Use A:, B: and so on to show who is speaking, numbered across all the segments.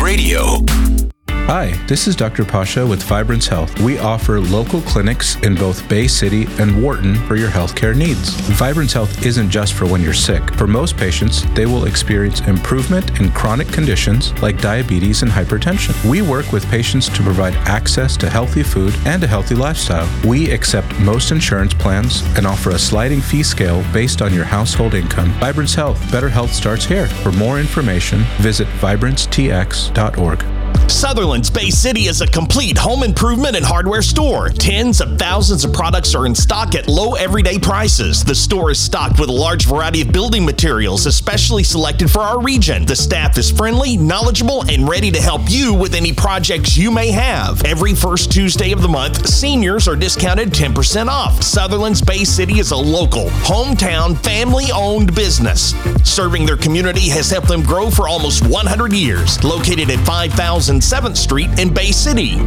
A: Radio.
B: Hi, this is Dr. Pasha with Vibrance Health. We offer local clinics in both Bay City and Wharton for your healthcare needs. Vibrance Health isn't just for when you're sick. For most patients, they will experience improvement in chronic conditions like diabetes and hypertension. We work with patients to provide access to healthy food and a healthy lifestyle. We accept most insurance plans and offer a sliding fee scale based on your household income. Vibrance Health. Better health starts here. For more information, visit vibranceTX.org.
C: Sutherland's Bay City is a complete home improvement and hardware store. Tens of thousands of products are in stock at low everyday prices. The store is stocked with a large variety of building materials, especially selected for our region. The staff is friendly, knowledgeable, and ready to help you with any projects you may have. Every first Tuesday of the month, seniors are discounted 10% off. Sutherland's Bay City is a local, hometown, family-owned business. Serving their community has helped them grow for almost 100 years. Located at 5007th Street in Bay City.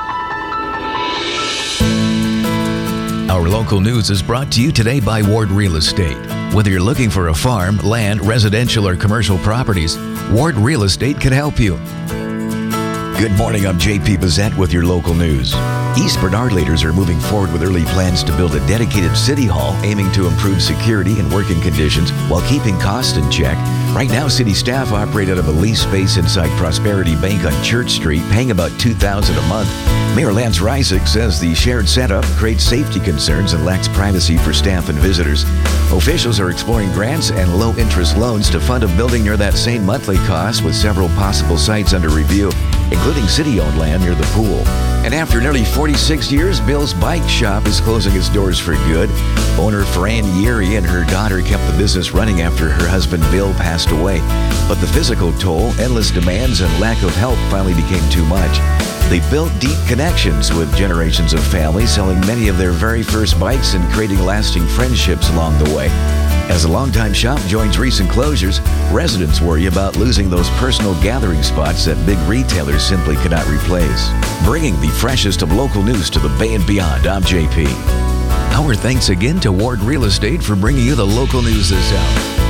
D: Our local news is brought to you today by Ward Real Estate. Whether you're looking for a farm, land, residential, or commercial properties, Ward Real Estate can help you. Good morning, I'm JP Bazette with your local news. East Bernard leaders are moving forward with early plans to build a dedicated city hall aiming to improve security and working conditions while keeping costs in check. Right now, city staff operate out of a lease space inside Prosperity Bank on Church Street, paying about $2,000 a month. Mayor Lance Reisig says the shared setup creates safety concerns and lacks privacy for staff and visitors. Officials are exploring grants and low-interest loans to fund a building near that same monthly cost, with several possible sites under review, including city-owned land near the pool. And after nearly 46 years, Bill's Bike Shop is closing its doors for good. Owner Fran Yeary and her daughter kept the business running after her husband Bill passed away. But the physical toll, endless demands, and lack of help finally became too much. They built deep connections with generations of families, selling many of their very first bikes and creating lasting friendships along the way. As a longtime shop joins recent closures, residents worry about losing those personal gathering spots that big retailers simply cannot replace. Bringing the freshest of local news to the Bay and beyond, I'm JP. Our thanks again to Ward Real Estate for bringing you the local news this hour.